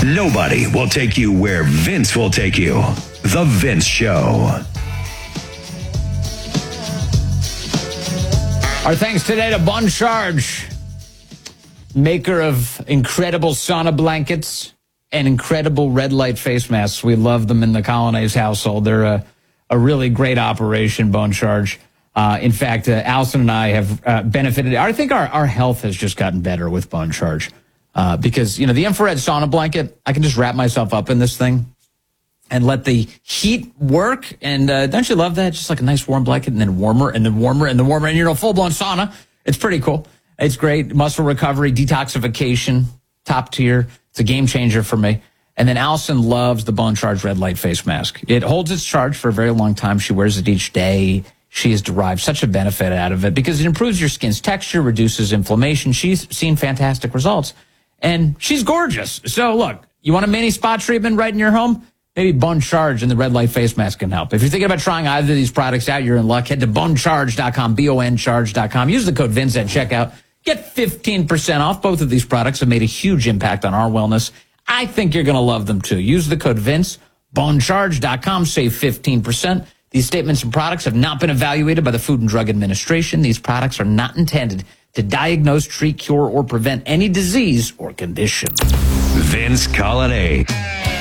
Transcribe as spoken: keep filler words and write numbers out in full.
Nobody will take you where Vince will take you. The Vince Show. Our thanks today to Bon Charge, maker of incredible sauna blankets and incredible red light face masks. We love them in the Colonnais household. They're a, a really great operation, Bon Charge. Uh, in fact, uh, Allison and I have uh, benefited. I think our, our health has just gotten better with Bon Charge uh, because, you know, the infrared sauna blanket, I can just wrap myself up in this thing and let the heat work. And uh, don't you love that? Just like a nice warm blanket and then warmer and then warmer and then warmer. And, you know, full-blown sauna. It's pretty cool. It's great. Muscle recovery, detoxification, top tier. It's a game changer for me. And then Allison loves the Bon Charge red light face mask. It holds its charge for a very long time. She wears it each day. She has derived such a benefit out of it because it improves your skin's texture, reduces inflammation. She's seen fantastic results. And she's gorgeous. So, look, you want a mini spa treatment right in your home? Maybe Bon Charge and the red light face mask can help. If you're thinking about trying either of these products out, you're in luck. Head to bon charge dot com, B O N charge dot com. Use the code Vince at checkout. Get fifteen percent off. Both of these products have made a huge impact on our wellness. I think you're going to love them, too. Use the code Vince, bon charge dot com, save fifteen percent. These statements and products have not been evaluated by the Food and Drug Administration. These products are not intended to diagnose, treat, cure, or prevent any disease or condition. Vince Colonnais.